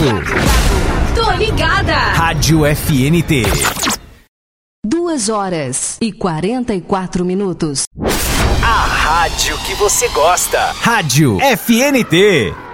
Tô ligada. Rádio FNT. 2h44. A rádio que você gosta. Rádio FNT.